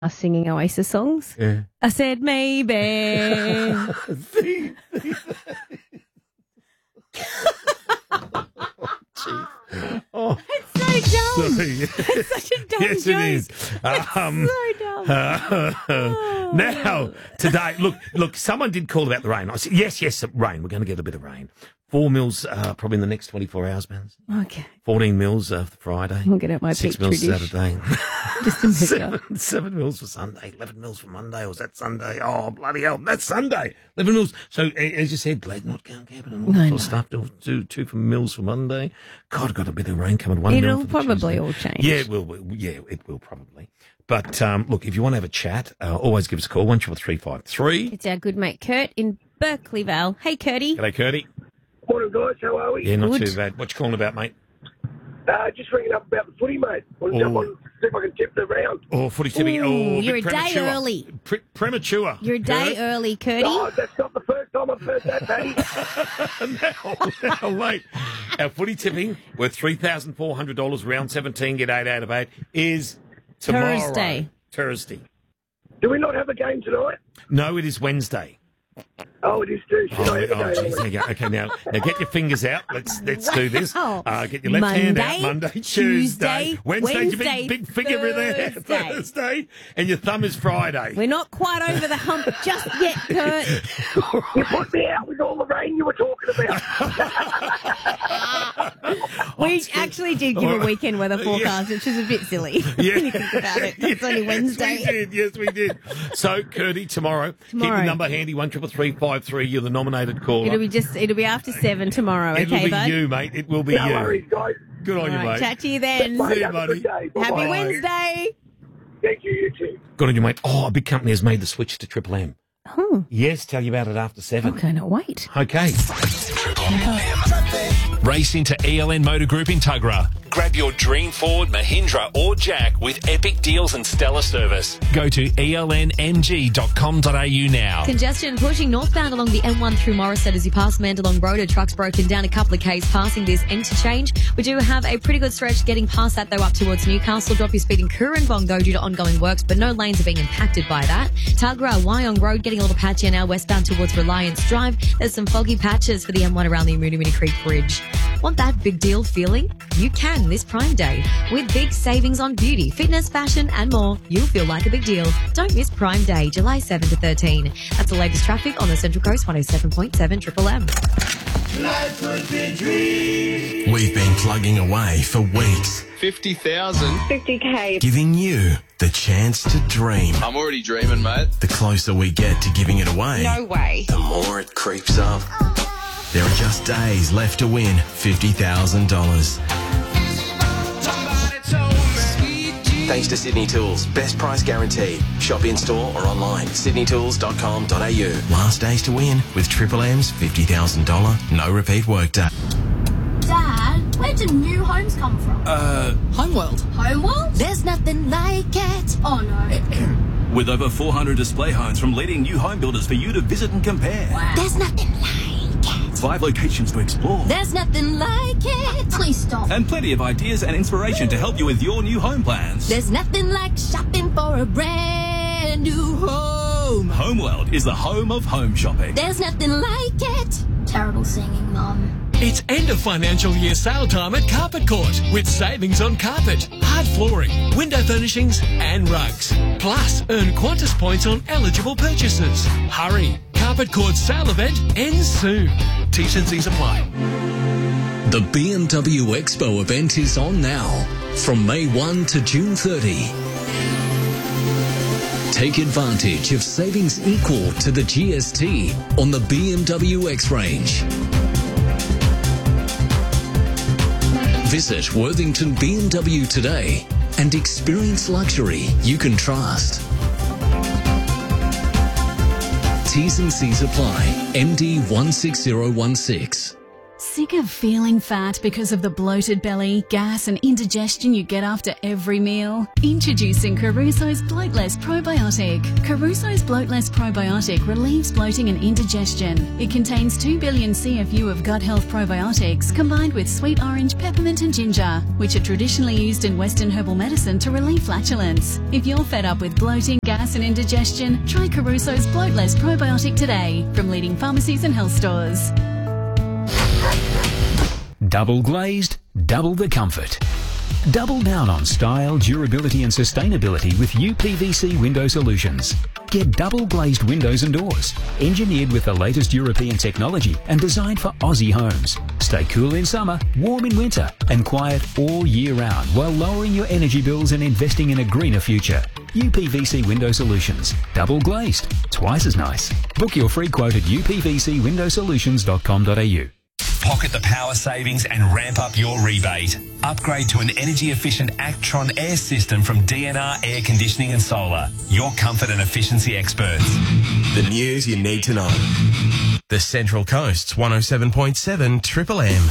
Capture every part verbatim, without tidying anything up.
us singing Oasis songs. Yeah. I said maybe. See, see. Oh, It's so dumb. sorry. It's such a dumb Yes, joke. it is. Um, So dumb. now, today, look, look. Someone did call about the rain. I said, yes, yes, rain. We're going to get a bit of rain. Four mils, uh, probably in the next twenty-four hours, man. Okay. Fourteen mils uh, for Friday. I'll get out my Six Petri mils dish. Saturday. Just a measure. seven, seven mils for Sunday. Eleven mils for Monday. Or was that Sunday? Oh, bloody hell! That's Sunday. Eleven mils. So a- as you said, Glad not going camping and all that I sort of stuff. Do, do two for mils for Monday. God, got a bit of rain coming. One mil It'll for the probably Tuesday. all change. Yeah, it will. will- Yeah, it will probably. But um, look, if you want to have a chat, uh, always give us a call. One triple three five three. It's our good mate Kurt in Berkeleyvale. Hey, Kurtie. G'day, Curdy. Morning, guys. How are we? Yeah, not Good. too bad. What you calling about, mate? Uh, just ringing up about the footy, mate. Want to jump Oh. on, see if I can tip the round. Oh, footy tipping. Ooh, Oh, you're bit a day premature. early. Pre- premature. You're a day Kurt. early, Kurtie. Oh, that's not the first time I've heard that, Paddy. now, now, wait. Our footy tipping worth three thousand four hundred dollars, round seventeen, get eight out of eight, is tomorrow. Thursday. Thursday. Do we not have a game tonight? No, it is Wednesday. Oh, it is too. Should Oh, I have a oh, game? geez, there you go. Okay, now, now get your fingers out. Let's let's do this. Wow. Uh, get your left hand out. Monday, Monday, Tuesday, Tuesday, Wednesday, your Wednesday, big, big finger there. Thursday. Thursday, and your thumb is Friday. We're not quite over the hump just yet, Kurt. You put me out with all the rain you were talking about. We actually did give a weekend weather forecast, which is a bit silly when you think about it. It's only Wednesday. Yes, we did. Yes, we did. So, Curdy, tomorrow, keep Tomorrow. the number handy, one triple three five three. You're the nominated caller. It'll be just, it'll be after seven tomorrow, It'll okay, be bud? you, mate. It will be No you. worries, guys. Good on All you, right, mate. chat to you then. Mate, See you, have a buddy. good day. Happy Bye-bye. Wednesday. Thank you, you too. Good on you, mate. Oh, a big company has made the switch to Triple M. Oh, Yes, tell you about it after seven. I cannot wait. Okay. Race into E L N Motor Group in Tuggerah. Grab your dream Ford, Mahindra or Jack with epic deals and stellar service. Go to E L N M G dot com dot A U now. Congestion pushing northbound along the M one through Morisset as you pass Mandalong Road. A truck's broken down a couple of Ks passing this interchange. We do have a pretty good stretch getting past that, though, up towards Newcastle. Drop your speed in Kurrambong, though, due to ongoing works, but no lanes are being impacted by that. Tuggerah, Wyong Road getting a little patchy now westbound towards Reliance Drive. There's some foggy patches for the M one around the Moonimini Creek Bridge. Want that big deal feeling? You can this Prime Day. With big savings on beauty, fitness, fashion and more, you'll feel like a big deal. Don't miss Prime Day, July seventh to thirteenth. That's the latest traffic on the Central Coast, one oh seven point seven Triple M. We've been plugging away for weeks, fifty thousand. fifty K. giving you the chance to dream. I'm already dreaming, mate. The closer we get to giving it away, No way. the more it creeps up. There are just days left to win fifty thousand dollars. Thanks to Sydney Tools. Best price guaranteed. Shop in store or online. sydney tools dot com dot a u. Last days to win with Triple M's fifty thousand dollars no repeat workday. Dad, where do new homes come from? Uh, Homeworld. Homeworld? There's nothing like it. Oh no. With over four hundred display homes from leading new home builders for you to visit and compare. Wow. There's nothing like it. Five locations to explore. There's nothing like it. Please stop. And plenty of ideas and inspiration to help you with your new home plans. There's nothing like shopping for a brand new home. Homeworld is the home of home shopping. There's nothing like it. Terrible singing, Mum. It's end of financial year sale time at Carpet Court with savings on carpet, hard flooring, window furnishings and rugs. Plus, earn Qantas points on eligible purchases. Hurry! Carpet Court's sale event ends soon. T's and C's apply. The B M W Expo event is on now from May first to June thirtieth. Take advantage of savings equal to the G S T on the B M W X-Range. Visit Worthington B M W today and experience luxury you can trust. T's and C's apply. M D one six zero one six. Sick of feeling fat because of the bloated belly, gas and indigestion you get after every meal? Introducing Caruso's Bloatless Probiotic. Caruso's Bloatless Probiotic relieves bloating and indigestion. It contains two billion C F U of gut health probiotics combined with sweet orange, peppermint and ginger, which are traditionally used in Western herbal medicine to relieve flatulence. If you're fed up with bloating, gas and indigestion, try Caruso's Bloatless Probiotic today from leading pharmacies and health stores. Double glazed, double the comfort. Double down on style, durability and sustainability with U P V C window solutions. Get double glazed windows and doors, engineered with the latest European technology and designed for Aussie homes. Stay cool in summer, warm in winter and quiet all year round while lowering your energy bills and investing in a greener future. U P V C Window Solutions. Double glazed. Twice as nice. Book your free quote at u p v c window solutions dot com dot a u. Pocket the power savings and ramp up your rebate. Upgrade to an energy-efficient Actron air system from D N R Air Conditioning and Solar. Your comfort and efficiency experts. The news you need to know. The Central Coast's one oh seven point seven Triple M.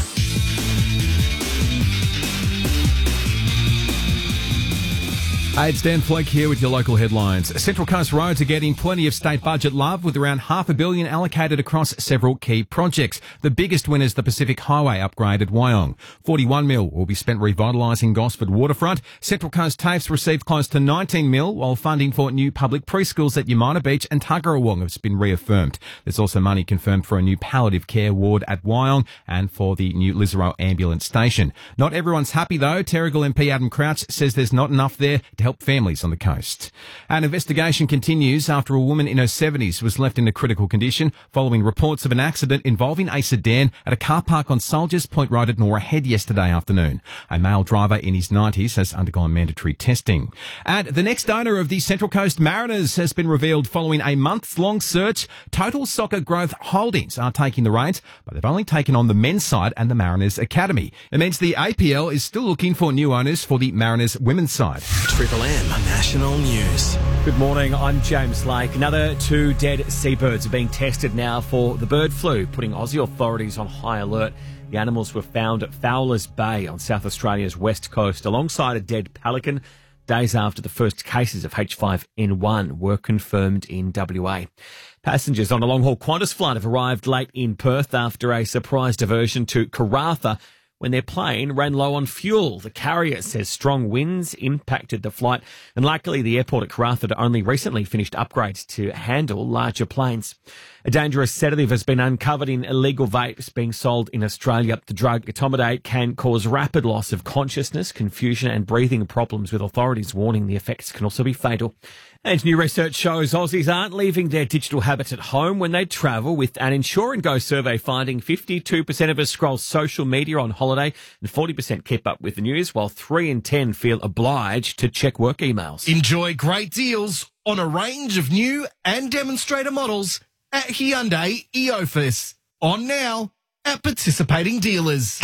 Hey, it's Dan Fleck here with your local headlines. Central Coast roads are getting plenty of state budget love with around half a billion allocated across several key projects. The biggest winner is the Pacific Highway upgrade at Wyong. forty-one mil will be spent revitalising Gosford waterfront. Central Coast TAFEs received close to nineteen mil, while funding for new public preschools at Yamina Beach and Tuggerawong has been reaffirmed. There's also money confirmed for a new palliative care ward at Wyong and for the new Lisarow ambulance station. Not everyone's happy though. Terrigal M P Adam Crouch says there's not enough there to help families on the coast. An investigation continues after a woman in her seventies was left in a critical condition following reports of an accident involving a sedan at a car park on Soldiers Point Road at Norah Head yesterday afternoon. A male driver in his nineties has undergone mandatory testing. And the next owner of the Central Coast Mariners has been revealed following a months-long search. Total Soccer Growth Holdings are taking the reins, but they've only taken on the men's side and the Mariners Academy. It means the A P L is still looking for new owners for the Mariners women's side. Triple M National News. Good morning, I'm James Lake. Another two dead seabirds are being tested now for the bird flu, putting Aussie authorities on high alert. The animals were found at Fowler's Bay on South Australia's west coast alongside a dead pelican, days after the first cases of H five N one were confirmed in W A. Passengers on a long-haul Qantas flight have arrived late in Perth after a surprise diversion to Karratha when their plane ran low on fuel. The carrier says strong winds impacted the flight, and luckily the airport at Karratha had only recently finished upgrades to handle larger planes. A dangerous sedative has been uncovered in illegal vapes being sold in Australia. The drug etomidate can cause rapid loss of consciousness, confusion and breathing problems, with authorities warning the effects can also be fatal. And new research shows Aussies aren't leaving their digital habits at home when they travel, with an Ensure and Go survey finding fifty-two percent of us scroll social media on holiday and forty percent keep up with the news, while three in ten feel obliged to check work emails. Enjoy great deals on a range of new and demonstrator models at Hyundai Eofus. On now at participating dealers.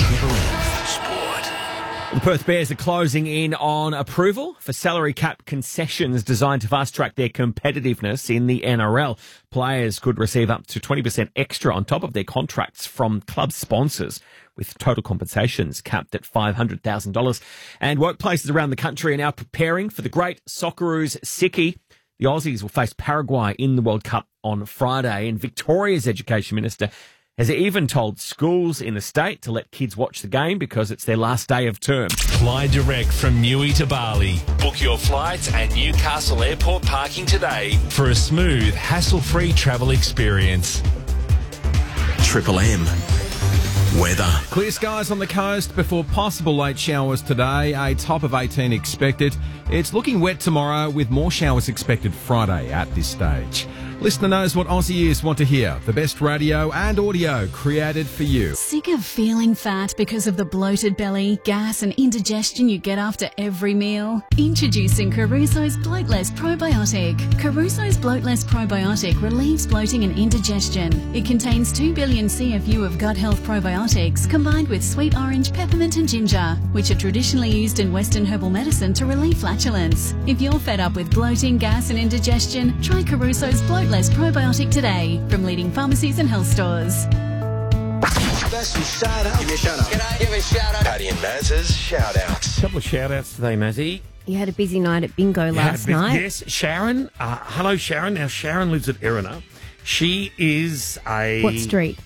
The Perth Bears are closing in on approval for salary cap concessions designed to fast-track their competitiveness in the N R L. Players could receive up to twenty percent extra on top of their contracts from club sponsors, with total compensations capped at five hundred thousand dollars. And workplaces around the country are now preparing for the great Socceroos Sickie. The Aussies will face Paraguay in the World Cup on Friday, and Victoria's Education Minister has even told schools in the state to let kids watch the game because it's their last day of term. Fly direct from Newey to Bali. Book your flights at Newcastle Airport parking today for a smooth, hassle-free travel experience. Triple M weather. Clear skies on the coast before possible late showers today. A top of eighteen expected. It's looking wet tomorrow with more showers expected Friday at this stage. Listener knows what Aussie ears want to hear. The best radio and audio created for you. Sick of feeling fat because of the bloated belly, gas and indigestion you get after every meal? Introducing Caruso's Bloatless Probiotic. Caruso's Bloatless Probiotic relieves bloating and indigestion. It contains two billion C F U of gut health probiotics combined with sweet orange, peppermint and ginger, which are traditionally used in Western herbal medicine to relieve flatulence. If you're fed up with bloating, gas and indigestion, try Caruso's Bloatless Probiotic today from leading pharmacies and health stores. Best some shout outs. Give me a shout out. Can I give a shout out? Paddy and Maz's shout outs. A couple of shout outs today, Mazzy. You had a busy night at bingo last Yeah, night. Yes, Sharon. Uh, hello, Sharon. Now, Sharon lives at Erina. She is a... What street?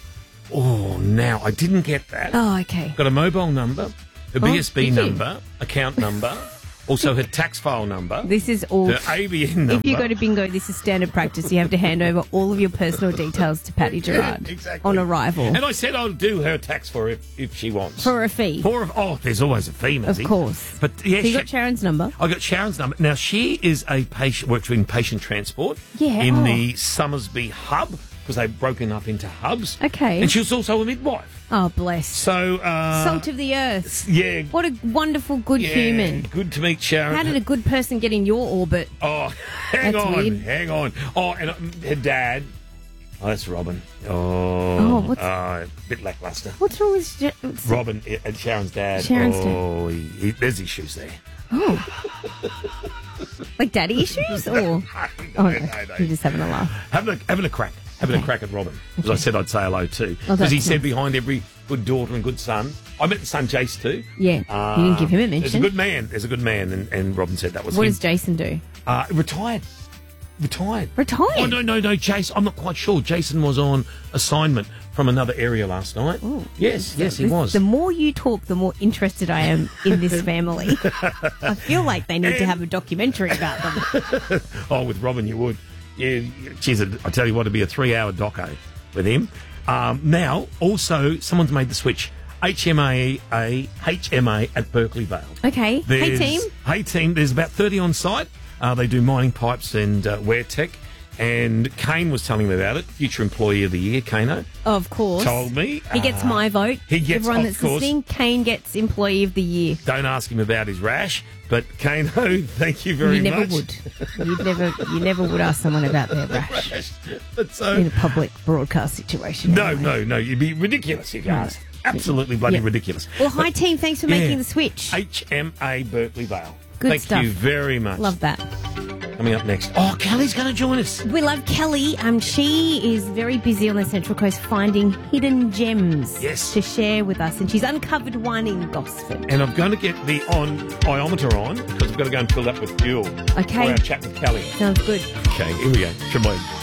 Oh, now, I didn't get that. Oh, okay. Got a mobile number, a Oh, B S B did you? number, account number, also her tax file number. This is all. Her A B N number. If you go to bingo, this is standard practice. You have to hand over all of your personal details to Patty Gerard Exactly. on arrival. And I said I'll do her tax for her if, if she wants. For a fee. For a, oh, there's always a fee, Of Mazzy. course. But yeah, So you Sha- got Sharon's number? I got Sharon's number. Now, she is a patient, works in patient transport Yeah, in oh. the Summersby hub, because they've broken up into hubs. Okay. And she was also a midwife. Oh, bless. So, uh... Salt of the earth. Yeah. What a wonderful, good yeah, human. Good to meet Sharon. How did a good person get in your orbit? Oh, hang That's on, weird. hang on. Oh, and um, her dad. Oh, that's Robin. Oh, Oh, what's- uh, a bit lackluster. What's wrong with Sh- what's- Robin uh, and Sharon's dad. Sharon's dad. oh, he, he, there's issues there. Oh. Like daddy issues? Or? Oh, no. no, no. You're just having a laugh. Having a, having a crack. Having a crack at Robin. Because I said I'd say hello too. Oh, Because that's he said nice. behind every good daughter and good son. I met the son Jace too. Yeah. Uh, You didn't give him a There's a mention. good man. There's a good man. And, and Robin said that was What him. does Jason do? Uh, retired. Retired. Retired? Oh, no, no, no, Jason. I'm not quite sure. Jason was on assignment from another area last night. Yes, yes, he This- was. The more you talk, the more interested I am in this family. I feel like they need to have a documentary about them. Oh, with Robin, you would. Yeah, geez, I tell you what, it'd be a three-hour doco with him. Um, now, also, someone's made the switch. H M A, a H M A at Berkeley Vale. Okay. Hey, There's- team. Hey, team. There's about thirty on site. Uh, they do mining pipes and uh, wear tech. And Kane was telling me about it. Future Employee of the Year, Kano. Of course. Told me. He gets Uh, my vote. He gets, Everyone of that's course. listening, Kane gets Employee of the Year. Don't ask him about his rash, but Kano, thank you very you never much. would. You'd never, you never would ask someone about their rash But so, in a public broadcast situation. no, anyway. no, no. You'd be ridiculous if you asked. Absolutely bloody Yeah. ridiculous. Well, hi, But- team. Thanks for Yeah. making the switch. H M A Berkeley Vale. Good Thank stuff. you very much. Love that. Coming up next. Oh, Kelly's going to join us. We love Kelly. Um, she is very busy on the Central Coast finding hidden gems Yes. to share with us, and she's uncovered one in Gosford. And I'm going to get the on iometer on because we've got to go and fill that with fuel. Okay. For our chat with Kelly. Sounds good. Okay, here we go. Triple M.